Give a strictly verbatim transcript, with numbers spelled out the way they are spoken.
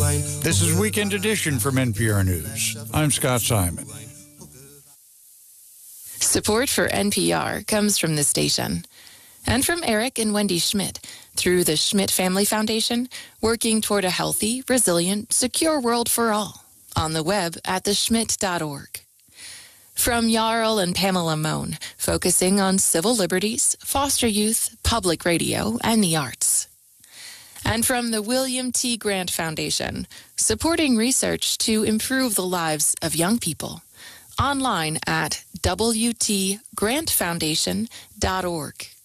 This is Weekend Edition from N P R News. I'm Scott Simon. Support for N P R comes from the station and from Eric and Wendy Schmidt through the Schmidt Family Foundation, working toward a healthy, resilient, secure world for all. On the web at the schmidt dot org. From Jarl and Pamela Mohn, focusing on civil liberties, foster youth, public radio, and the arts. And from the William T. Grant Foundation, supporting research to improve the lives of young people. Online at w t grant foundation dot org.